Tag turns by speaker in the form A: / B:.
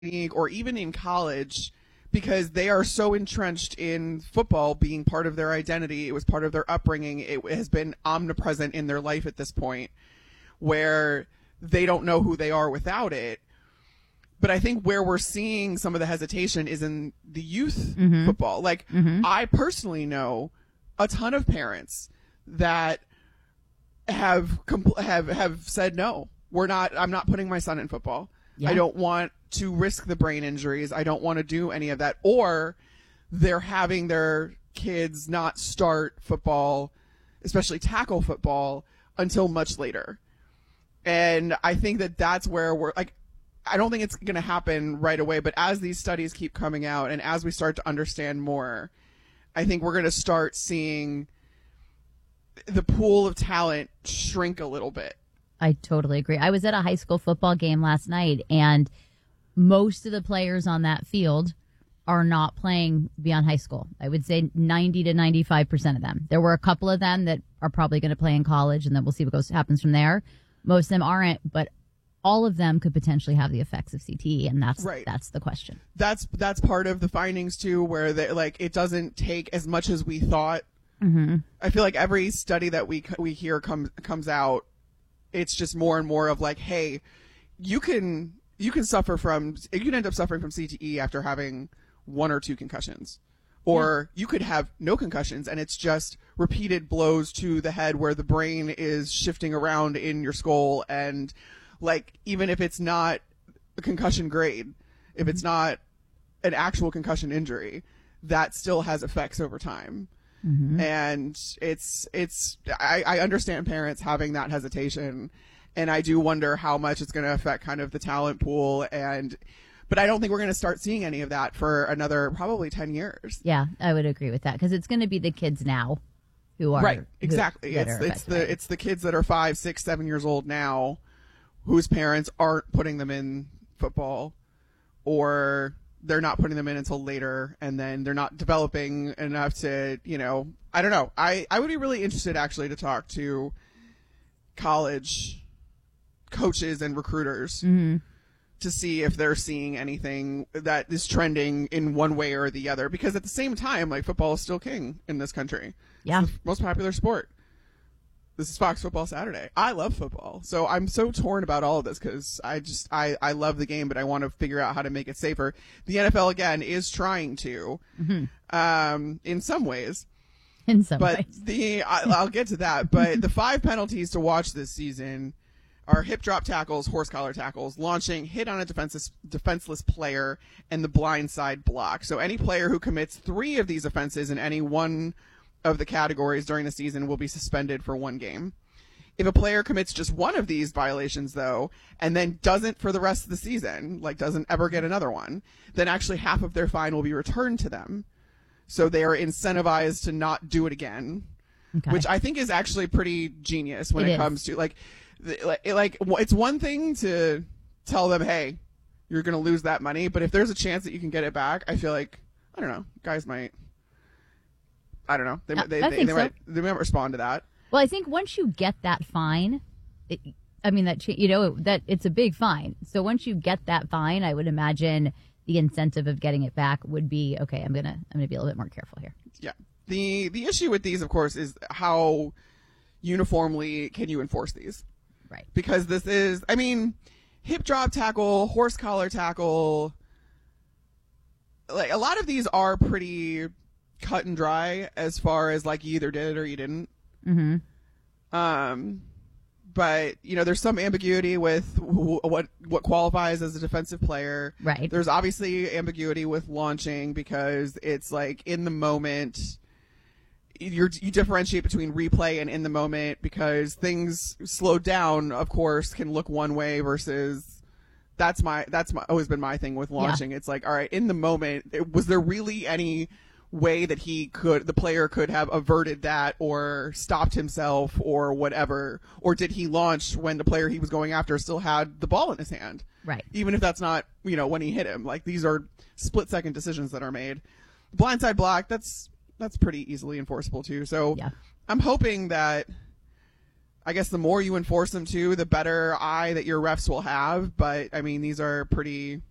A: league or even in college, because they are so entrenched in football being part of their identity. It was part of their upbringing. It has been omnipresent in their life at this point, where they don't know who they are without it. But I think where we're seeing some of the hesitation is in the youth football. Like, I personally know a ton of parents that have said, no, I'm not putting my son in football. Yeah. I don't want to risk the brain injuries. I don't want to do any of that. Or they're having their kids not start football, especially tackle football, until much later. And I think that that's where we're like, I don't think it's going to happen right away, but as these studies keep coming out and as we start to understand more, I think we're going to start seeing the pool of talent shrink a little bit.
B: I totally agree. I was at a high school football game last night, and most of the players on that field are not playing beyond high school. I would say 90 to 95% of them. There were a couple of them that are probably going to play in college, and then we'll see what happens from there. Most of them aren't, but all of them could potentially have the effects of CTE, and that's the question. That's
A: part of the findings too, where it doesn't take as much as we thought. I feel like every study that we hear comes out, it's just more and more of like, hey, you can end up suffering from CTE after having 1 or 2 concussions. Or you could have no concussions, and it's just repeated blows to the head where the brain is shifting around in your skull. And like, even if it's not a concussion grade, if it's not an actual concussion injury, that still has effects over time. And I understand parents having that hesitation, and I do wonder how much it's going to affect kind of the talent pool. But I don't think we're going to start seeing any of that for another probably 10 years.
B: Yeah, I would agree with that, because it's going to be the kids now who are
A: right. Exactly. It's the kids that are 5, 6, 7 years old now, whose parents aren't putting them in football, or they're not putting them in until later, and then they're not developing enough to, I don't know. I would be really interested actually to talk to college coaches and recruiters to see if they're seeing anything that is trending in one way or the other, because at the same time, like, football is still king in this country.
B: Yeah.
A: It's the most popular sport. This is Fox Football Saturday. I love football. So I'm so torn about all of this, because I love the game, but I want to figure out how to make it safer. The NFL, again, is trying to, in some ways. But I'll get to that. But the 5 penalties to watch this season are hip drop tackles, horse collar tackles, launching, hit on a defenseless player, and the blindside block. So any player who commits 3 of these offenses in any one of the categories during the season will be suspended for 1 game. If a player commits just one of these violations, though, and then doesn't for the rest of the season, like doesn't ever get another one, then actually half of their fine will be returned to them. So they are incentivized to not do it again, which I think is actually pretty genius when it comes to it's one thing to tell them, hey, you're going to lose that money. But if there's a chance that you can get it back, I feel like, I don't know, guys might, I don't know. They might respond to that.
B: Well, I think once you get that fine, that it's a big fine. So once you get that fine, I would imagine the incentive of getting it back would be, okay, I'm gonna be a little bit more careful here.
A: Yeah. The issue with these, of course, is how uniformly can you enforce these?
B: Right.
A: Because this is, hip drop tackle, horse collar tackle, like a lot of these are pretty cut and dry as far as like you either did it or you didn't. But there's some ambiguity with what qualifies as a defensive player.
B: Right.
A: There's obviously ambiguity with launching, because it's like in the moment. You differentiate between replay and in the moment, because things slowed down, of course, can look one way versus that's always been my thing with launching. Yeah. It's like, all right, in the moment, was there really any way that the player could have averted that or stopped himself or whatever? Or did he launch when the player he was going after still had the ball in his hand?
B: Right.
A: Even if that's not, when he hit him. Like, these are split-second decisions that are made. Blindside block, that's pretty easily enforceable too. So yeah. I'm hoping that, I guess, the more you enforce them too, the better eye that your refs will have. But these are pretty